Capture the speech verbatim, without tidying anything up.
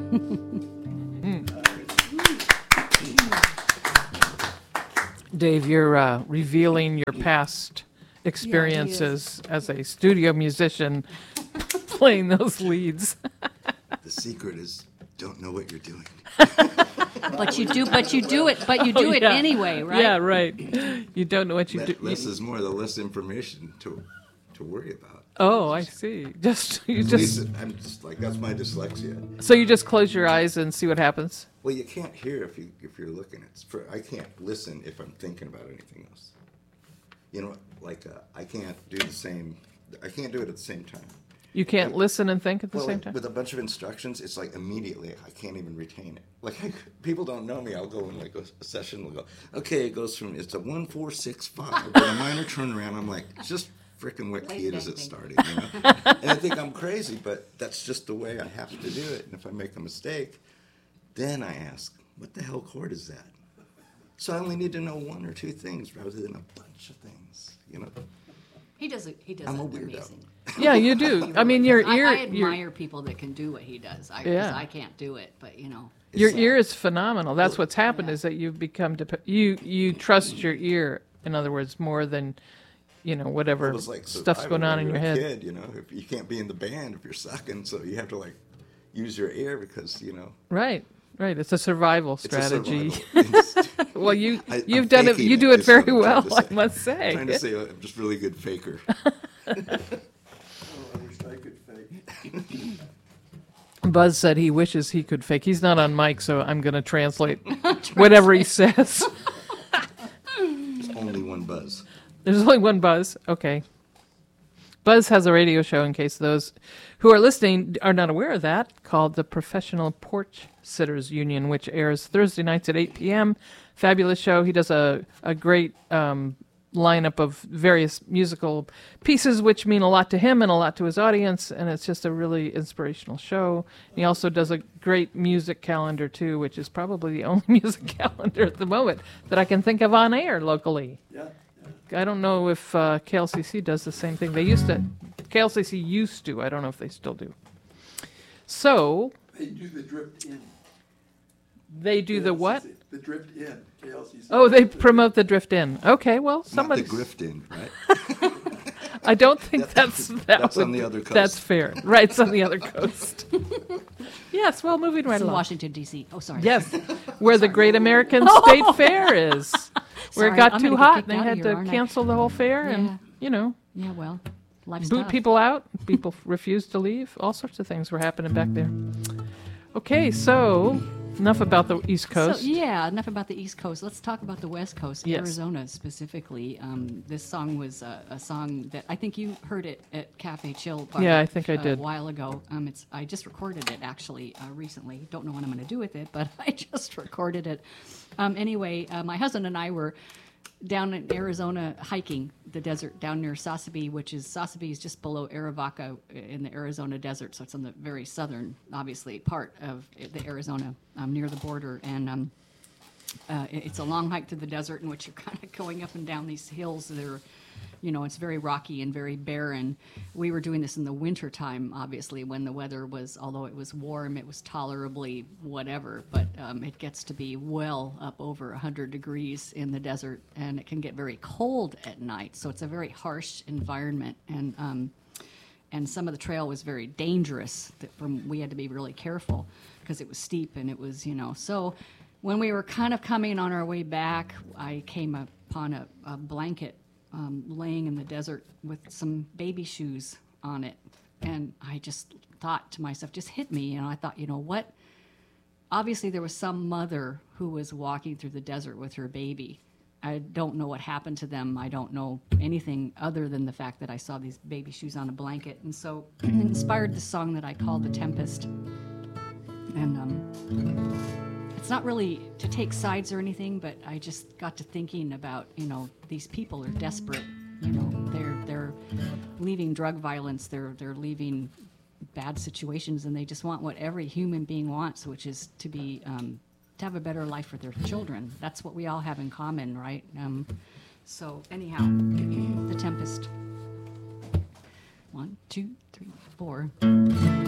Dave, you're uh, revealing your past experiences Yeah, as a studio musician playing those leads. The secret is don't know what you're doing. But you do, but you do it, but you do Oh, it yeah. anyway, right? Yeah, right. You don't know what you do. Less is more, the less information to to worry about. Oh, I see. Just you At just least I'm just like, that's my dyslexia. so you just close your eyes and see what happens. Well, you can't hear if you if you're looking at. For, I can't listen if I'm thinking about anything else. You know, like uh, I can't do the same. I can't do it at the same time. You can't listen and think at the Well, same like, time. with a bunch of instructions, it's like immediately I can't even retain it. Like I, people don't know me. I'll go in like a, a session. We'll go, okay, it goes from it's a one four six five, but a minor turnaround. I'm like, just freaking what key is it starting? You know? And I think I'm crazy, but that's just the way I have to do it. And if I make a mistake, then I ask, what the hell chord is that? So I only need to know one or two things rather than a bunch of things. You know. He does it. He does I'm it a weirdo. amazing. Yeah, you do. I mean, your I, ear, I your, admire people that can do what he does. I, 'cause Yeah. I can't do it, but you know. your It's, uh, ear is phenomenal. That's what's happened Yeah. is that you've become dep- you you trust your ear. In other words, more than you know whatever It was like stuff's survival going on when in you're your a head. Kid, you know, if you can't be in the band if you're sucking, so you have to like use your ear because you know Right, right. It's a survival it's a strategy. survival. Well, you I- you've I'm done it. faking You do it, it is very what I'm well, trying to I say. must say. I'm trying to say I'm just a really good faker. I wish I could fake. Buzz said he wishes he could fake. He's not on mic, so I'm going to translate whatever he says. There's only one Buzz. There's only one Buzz. Okay. Buzz has a radio show, in case those who are listening are not aware of that, called the Professional Porch Sitters Union, which airs Thursday nights at eight p.m. Fabulous show. He does a, a great um, lineup of various musical pieces, which mean a lot to him and a lot to his audience, and it's just a really inspirational show. He also does a great music calendar, too, which is probably the only music calendar at the moment that I can think of on air locally. Yeah. I don't know if uh, K L C C does the same thing. They used to. K L C C used to. I don't know if they still do. So They do the drift in. they do the what? The drift in. K L C C. Oh, they promote the drift in. Okay, well, Not somebody. the Grifton, right? I don't think that's that That's would, on the other coast. That's fair. Right, it's on the other coast. Yes. Well, moving right It's in along. Washington, D C Oh, sorry. Yes, where the Great American State Fair is. Where Sorry, it got I'm too gonna get hot kicked and they out of had here, to aren't I? cancel the whole fair Yeah. and, you know, Yeah, well, life's boot tough. people out. People refused to leave. All sorts of things were happening back there. Okay, so enough about the East Coast. So, yeah, enough about the East Coast. Let's talk about the West Coast, Yes. Arizona specifically. Um, this song was a, a song that I think you heard it at Cafe Chill. Bar, Yeah, I think I uh, did. A while ago. Um, it's I just recorded it actually uh, recently. Don't know what I'm going to do with it, but I just recorded it. Um, anyway, uh, my husband and I were down in Arizona hiking the desert down near Sasabe, which is Sasabe is just below Arivaca in the Arizona desert, so it's on the very southern, obviously, part of the Arizona, um, near the border, and um, uh, it- it's a long hike through the desert in which you're kind of going up and down these hills that are, you know, it's very rocky and very barren. We were doing this in the winter time, obviously, when the weather was, although it was warm, it was tolerably whatever, but um, it gets to be well up over one hundred degrees in the desert, and it can get very cold at night, so it's a very harsh environment, and um, and some of the trail was very dangerous. That from we had to be really careful because it was steep and it was, you know, so when we were kind of coming on our way back, I came upon a, a blanket um, laying in the desert with some baby shoes on it. And I just thought to myself, just hit me. And I thought, you know what? Obviously, there was some mother who was walking through the desert with her baby. I don't know what happened to them. I don't know anything other than the fact that I saw these baby shoes on a blanket. And so it inspired the song that I called The Tempest. And um, it's not really to take sides or anything, but I just got to thinking about, you know, these people are desperate. You know, they're they're leaving drug violence. They're they're leaving bad situations, and they just want what every human being wants, which is to be um, to have a better life for their children. That's what we all have in common, right? Um, so anyhow, The Tempest. One, two, three, four.